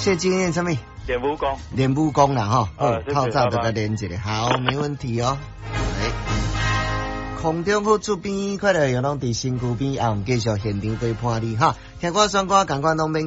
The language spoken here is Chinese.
谢经验什么？ 练武功。 练武功啦哈，透早就谢谢个练一下，好，没问题哦。空中好厝边，快乐又拢伫身躯边，啊，继续现场对判你哈。听我选歌，感官拢免。